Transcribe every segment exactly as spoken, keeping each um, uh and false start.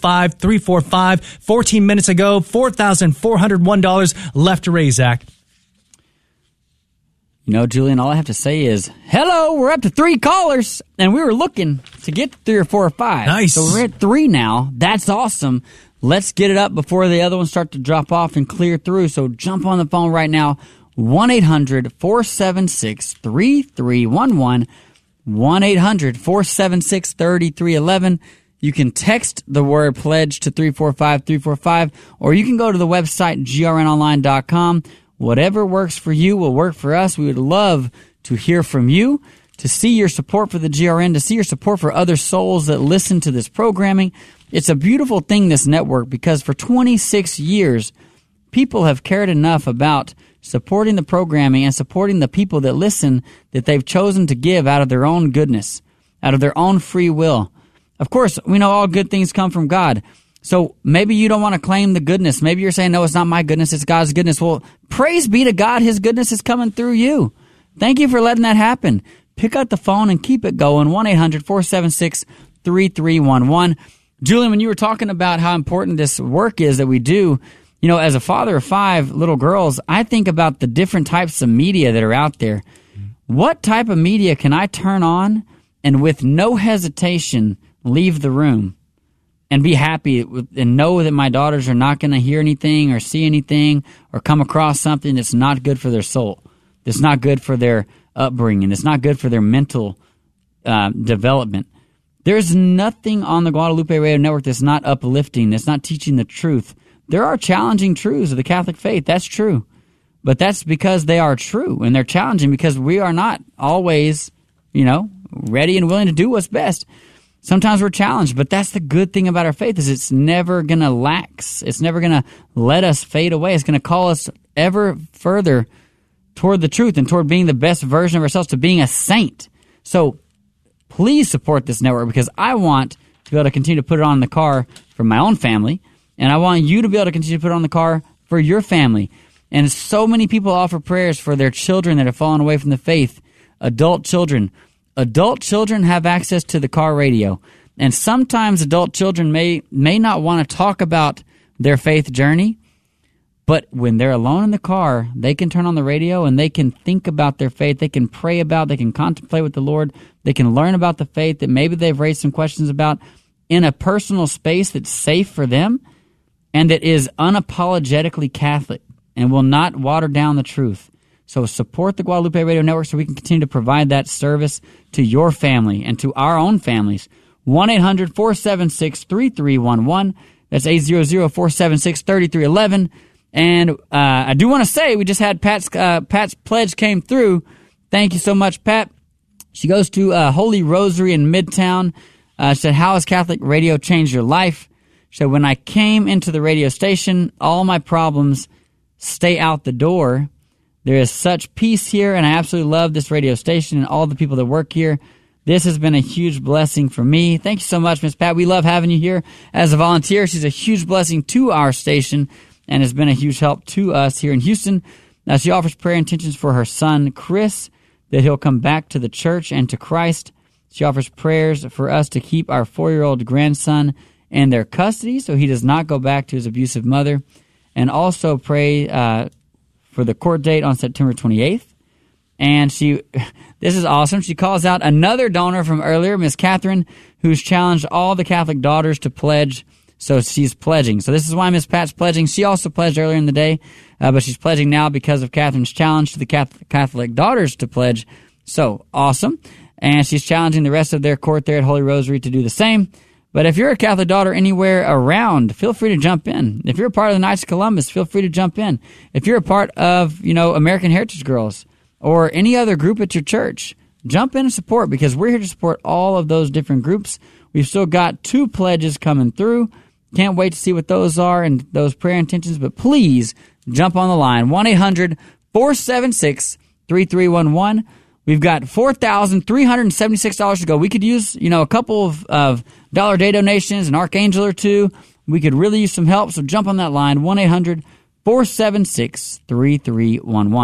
five, three four five. fourteen minutes ago, four thousand four hundred one dollars left to raise, Zach. You know, Julian, all I have to say is, hello, we're up to three callers, and we were looking to get to three or four or five. Nice. So we're at three now. That's awesome. Let's get it up before the other ones start to drop off and clear through. So jump on the phone right now, one eight hundred four seven six three three one one, one eight hundred four seven six three three one one. You can text the word pledge to three four five three four five, or you can go to the website g r n online dot com. Whatever works for you will work for us. We would love to hear from you, to see your support for the G R N, to see your support for other souls that listen to this programming. It's a beautiful thing, this network, because for twenty-six years, people have cared enough about supporting the programming and supporting the people that listen that they've chosen to give out of their own goodness, out of their own free will. Of course, we know all good things come from God. So maybe you don't want to claim the goodness. Maybe you're saying, no, it's not my goodness, it's God's goodness. Well, praise be to God, His goodness is coming through you. Thank you for letting that happen. Pick up the phone and keep it going, one eight hundred four seven six three three one one. Julian, when you were talking about how important this work is that we do, you know, as a father of five little girls, I think about the different types of media that are out there. What type of media can I turn on and with no hesitation leave the room and be happy with, and know that my daughters are not going to hear anything or see anything or come across something that's not good for their soul, that's not good for their upbringing, that's not good for their mental uh, development? There's nothing on the Guadalupe Radio Network that's not uplifting, that's not teaching the truth. There are challenging truths of the Catholic faith, that's true. But that's because they are true, and they're challenging because we are not always, you know, ready and willing to do what's best. Sometimes we're challenged, but that's the good thing about our faith is it's never going to lax. It's never going to let us fade away. It's going to call us ever further toward the truth and toward being the best version of ourselves, to being a saint. So please support this network, because I want to be able to continue to put it on in the car for my own family, and I want you to be able to continue to put it on the car for your family. And so many people offer prayers for their children that have fallen away from the faith, adult children. Adult children have access to the car radio, and sometimes adult children may may not want to talk about their faith journey, but when they're alone in the car, they can turn on the radio and they can think about their faith. They can pray about, they can contemplate with the Lord. They can learn about the faith that maybe they've raised some questions about in a personal space that's safe for them and that is unapologetically Catholic and will not water down the truth. So support the Guadalupe Radio Network so we can continue to provide that service to your family and to our own families. one eight hundred four seven six three three one one. That's eight hundred four seven six three three one one. And uh, I do want to say we just had Pat's, uh, Pat's pledge came through. Thank you so much, Pat. She goes to uh, Holy Rosary in Midtown. Uh, she said, how has Catholic radio changed your life? She said, when I came into the radio station, all my problems stay out the door. There is such peace here, and I absolutely love this radio station and all the people that work here. This has been a huge blessing for me. Thank you so much, Miss Pat. We love having you here as a volunteer. She's a huge blessing to our station and has been a huge help to us here in Houston. Now, she offers prayer intentions for her son, Chris, that he'll come back to the church and to Christ. She offers prayers for us to keep our four-year-old grandson in their custody so he does not go back to his abusive mother, and also pray uh, for the court date on September twenty-eighth. And she, this is awesome, she calls out another donor from earlier, Miss Catherine, who's challenged all the Catholic daughters to pledge, so she's pledging. So this is why Miss Pat's pledging. She also pledged earlier in the day, uh, but she's pledging now because of Catherine's challenge to the Catholic, Catholic daughters to pledge. So, awesome. And she's challenging the rest of their court there at Holy Rosary to do the same. But if you're a Catholic daughter anywhere around, feel free to jump in. If you're a part of the Knights of Columbus, feel free to jump in. If you're a part of, you know, American Heritage Girls or any other group at your church, jump in and support, because we're here to support all of those different groups. We've still got two pledges coming through. Can't wait to see what those are and those prayer intentions, but please jump on the line. one eight hundred four seven six three three one one. We've got four thousand three hundred seventy-six dollars to go. We could use, you know, a couple of, of dollar day donations, an archangel or two. We could really use some help, so jump on that line, one eight hundred four seven six three three one one.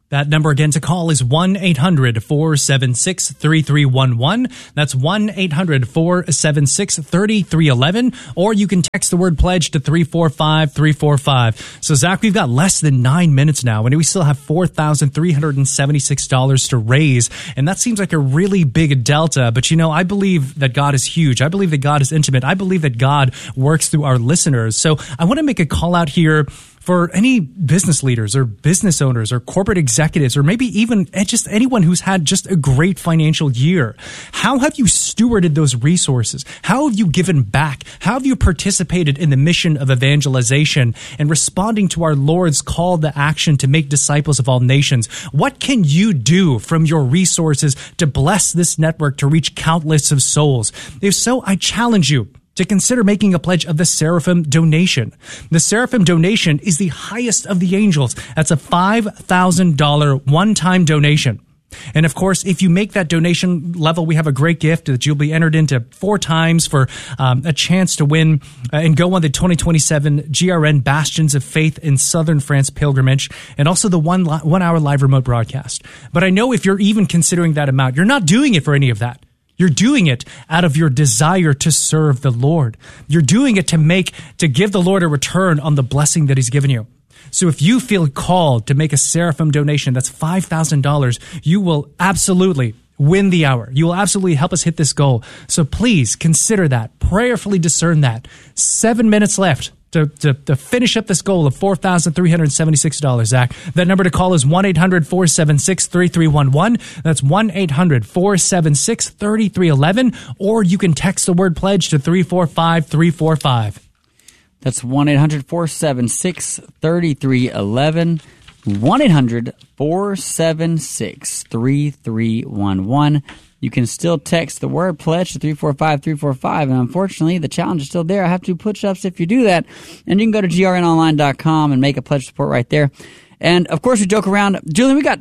That number again to call is one eight hundred four seven six three three one one. That's one eight hundred four seven six three three one one. Or you can text the word pledge to three four five three four five. So, Zach, we've got less than nine minutes now, and we still have four thousand three hundred seventy-six dollars to raise. And that seems like a really big delta. But, you know, I believe that God is huge. I believe that God is intimate. I believe that God works through our listeners. So I want to make a call out here for any business leaders or business owners or corporate executives, or maybe even just anyone who's had just a great financial year. How have you stewarded those resources? How have you given back? How have you participated in the mission of evangelization and responding to our Lord's call to action to make disciples of all nations? What can you do from your resources to bless this network to reach countless of souls? If so, I challenge you to consider making a pledge of the Seraphim donation. The Seraphim donation is the highest of the angels. That's a five thousand dollars one-time donation. And of course, if you make that donation level, we have a great gift that you'll be entered into four times for um, a chance to win uh, and go on the twenty twenty-seven G R N Bastions of Faith in Southern France pilgrimage, and also the one li- one hour live remote broadcast. But I know if you're even considering that amount, you're not doing it for any of that. You're doing it out of your desire to serve the Lord. You're doing it to make, to give the Lord a return on the blessing that he's given you. So if you feel called to make a Seraphim donation, that's five thousand dollars, you will absolutely win the hour. You will absolutely help us hit this goal. So please consider that, prayerfully discern that. Seven minutes left to, to, to finish up this goal of four thousand three hundred seventy-six dollars, Zach. That number to call is one eight hundred four seven six three three one one. That's one eight hundred four seven six three three one one. Or you can text the word pledge to three four five three four five. That's one eight hundred four seven six three three one one. one eight hundred four seven six three three one one. You can still text the word pledge to three four five three four five, and unfortunately, the challenge is still there. I have to do push-ups if you do that, and you can go to G R N online dot com and make a pledge support right there. And, of course, we joke around. Julian, we got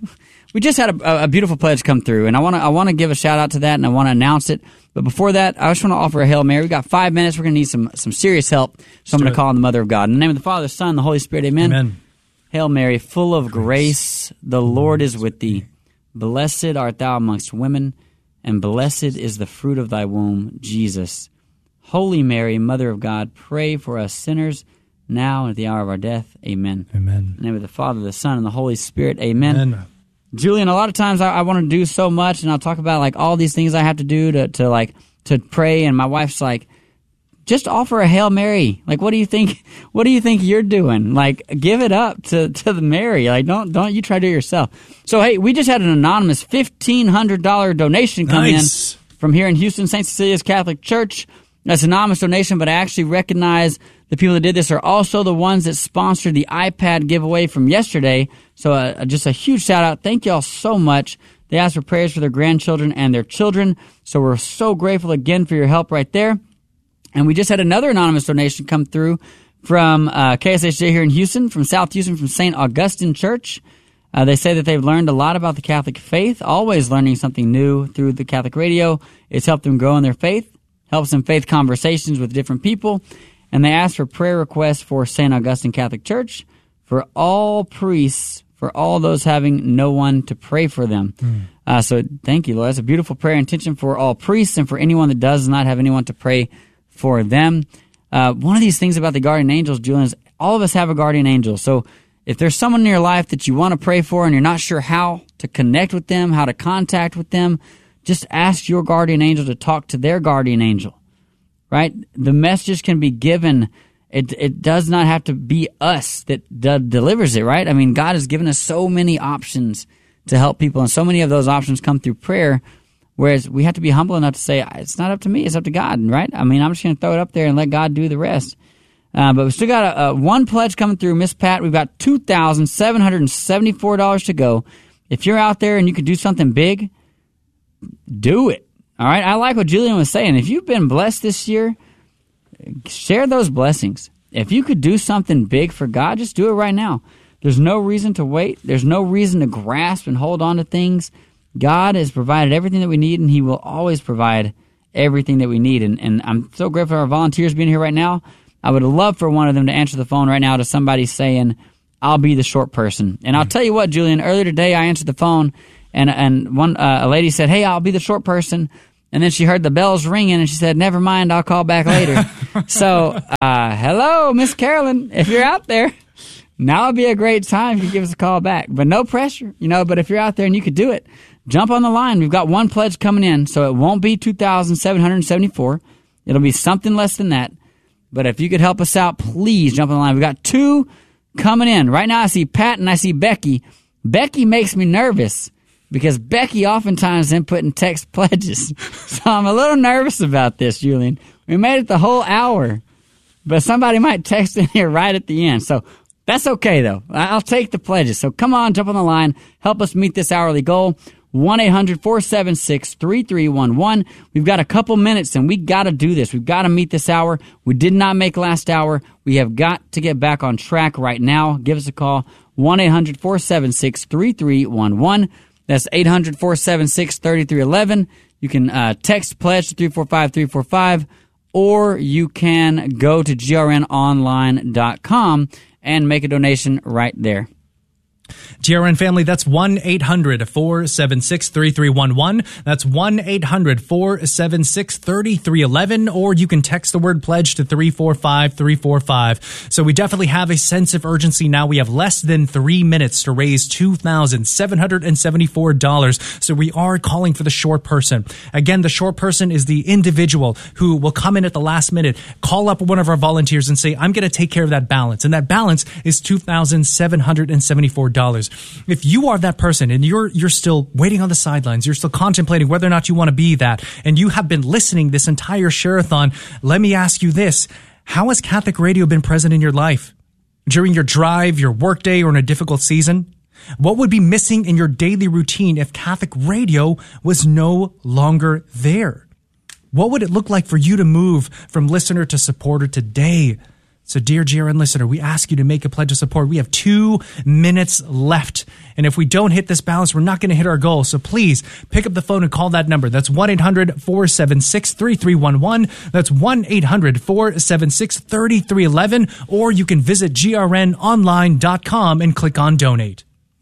we just had a, a beautiful pledge come through, and I want to I want to give a shout-out to that, and I want to announce it. But before that, I just want to offer a Hail Mary. We got five minutes. We're going to need some, some serious help, so I'm going to call on the Mother of God. In the name of the Father, the Son, and the Holy Spirit, amen. Amen. Hail Mary, full of grace, the Lord is with thee. Blessed art thou amongst women, and blessed is the fruit of thy womb, Jesus. Holy Mary, Mother of God, pray for us sinners, now and at the hour of our death. Amen. Amen. In the name of the Father, the Son, and the Holy Spirit. Amen. Amen. Julian, a lot of times I, I want to do so much, and I'll talk about like all these things I have to do to, to like to pray, and my wife's like, just offer a Hail Mary. Like, what do you think? What do you think you're doing? Like, give it up to, to the Mary. Like, don't don't you try to do it yourself. So, hey, we just had an anonymous fifteen hundred dollars donation come Nice. in from here in Houston, Saint Cecilia's Catholic Church. That's an anonymous donation, but I actually recognize the people that did this are also the ones that sponsored the iPad giveaway from yesterday. So, uh, just a huge shout out. Thank you all so much. They asked for prayers for their grandchildren and their children. So, we're so grateful again for your help right there. And we just had another anonymous donation come through from uh, K S H J here in Houston, from South Houston, from Saint Augustine Church. Uh, they say that they've learned a lot about the Catholic faith, always learning something new through the Catholic radio. It's helped them grow in their faith, helps them faith conversations with different people. And they ask for prayer requests for Saint Augustine Catholic Church, for all priests, for all those having no one to pray for them. Mm. Uh, so thank you, Lord. That's a beautiful prayer intention for all priests and for anyone that does not have anyone to pray for them. Uh, one of these things about the guardian angels, Julian, is all of us have a guardian angel. So if there's someone in your life that you want to pray for and you're not sure how to connect with them, how to contact with them, just ask your guardian angel to talk to their guardian angel, right? The message can be given. It, it does not have to be us that d- delivers it, right? I mean, God has given us so many options to help people, and so many of those options come through prayer. Whereas we have to be humble enough to say, it's not up to me, it's up to God, right? I mean, I'm just going to throw it up there and let God do the rest. Uh, but we still got a, a one pledge coming through, Miss Pat. We've got two thousand seven hundred seventy-four dollars to go. If you're out there and you could do something big, do it. All right? I like what Julian was saying. If you've been blessed this year, share those blessings. If you could do something big for God, just do it right now. There's no reason to wait. There's no reason to grasp and hold on to things. God has provided everything that we need, and he will always provide everything that we need. And, and I'm so grateful for our volunteers being here right now. I would love for one of them to answer the phone right now to somebody saying, I'll be the short person. And I'll tell you what, Julian, earlier today I answered the phone, and and one uh, a lady said, hey, I'll be the short person. And then she heard the bells ringing, and she said, never mind, I'll call back later. So, uh, hello, Miss Carolyn, if you're out there, now would be a great time to give us a call back. But no pressure, you know, but if you're out there and you could do it, jump on the line. We've got one pledge coming in, so it won't be two thousand seven hundred seventy-four. It'll be something less than that. But if you could help us out, please jump on the line. We've got two coming in. Right now I see Pat and I see Becky. Becky makes me nervous because Becky oftentimes input and text pledges. So I'm a little nervous about this, Julian. We made it the whole hour, but somebody might text in here right at the end. So that's okay, though. I'll take the pledges. So come on, jump on the line. Help us meet this hourly goal. one eight hundred four seven six three three one one. We've got a couple minutes, and we got to do this. We've got to meet this hour. We did not make last hour. We have got to get back on track right now. Give us a call, one eight hundred four seven six three three one one. That's eight hundred four seven six three three one one. You can uh, text pledge to three four five three four five, or you can go to G R N online dot com and make a donation right there. G R N family, that's one eight hundred four seven six three three one one. That's one eight hundred four seven six three three one one, or you can text the word pledge to three four five three four five. So we definitely have a sense of urgency now. We have less than three minutes to raise two thousand seven hundred seventy-four dollars. So we are calling for the short person. Again, the short person is the individual who will come in at the last minute, call up one of our volunteers and say, I'm going to take care of that balance. And that balance is two thousand seven hundred seventy-four dollars. If you are that person and you're you're still waiting on the sidelines, you're still contemplating whether or not you want to be that, and you have been listening this entire share-a-thon, let me ask you this. How has Catholic radio been present in your life? During your drive, your workday, or in a difficult season? What would be missing in your daily routine if Catholic radio was no longer there? What would it look like for you to move from listener to supporter today? So, dear G R N listener, we ask you to make a pledge of support. We have two minutes left. And if we don't hit this balance, we're not going to hit our goal. So please pick up the phone and call that number. That's one eight hundred four seven six three three one one. That's one eight hundred four seven six three three one one. Or you can visit G R N online dot com and click on donate.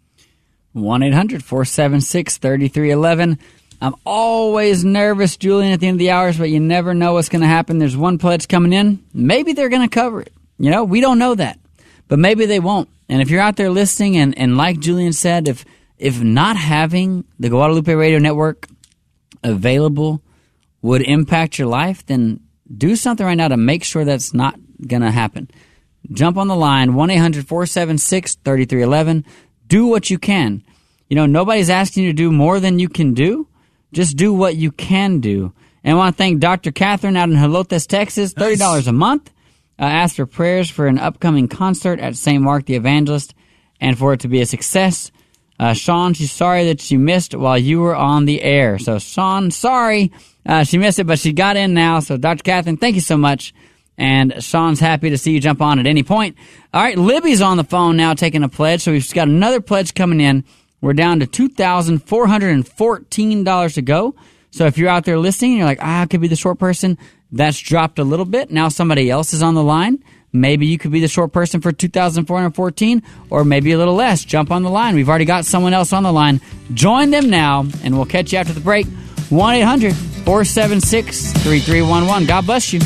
one eight hundred four seven six three three one one. I'm always nervous, Julian, at the end of the hours, but you never know what's going to happen. There's one pledge coming in. Maybe they're going to cover it. You know, we don't know that. But maybe they won't. And if you're out there listening, and, and like Julian said, if if not having the Guadalupe Radio Network available would impact your life, then do something right now to make sure that's not going to happen. Jump on the line, one eight hundred four seven six three three one one. Do what you can. You know, nobody's asking you to do more than you can do. Just do what you can do. And I want to thank Doctor Catherine out in Helotes, Texas, thirty dollars nice. a month. Uh, asked for prayers for an upcoming concert at Saint Mark the Evangelist and for it to be a success. Uh, Sean, she's sorry that she missed while you were on the air. So, Sean, sorry uh, she missed it, but she got in now. So, Doctor Catherine, thank you so much. And Sean's happy to see you jump on at any point. All right, Libby's on the phone now taking a pledge. So, we've got another pledge coming in. We're down to two thousand four hundred fourteen dollars to go. So if you're out there listening and you're like, ah, I could be the short person, that's dropped a little bit. Now somebody else is on the line. Maybe you could be the short person for two thousand four hundred fourteen, or maybe a little less. Jump on the line. We've already got someone else on the line. Join them now, and we'll catch you after the break. one eight hundred four seven six three three one one. God bless you.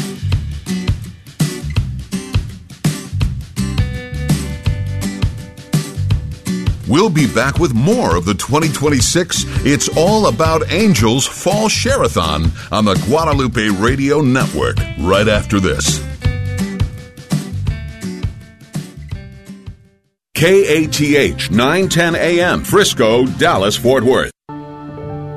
We'll be back with more of the twenty twenty-six It's All About Angels Fall Share-a-thon on the Guadalupe Radio Network right after this. K A T H nine ten A M, Frisco, Dallas, Fort Worth.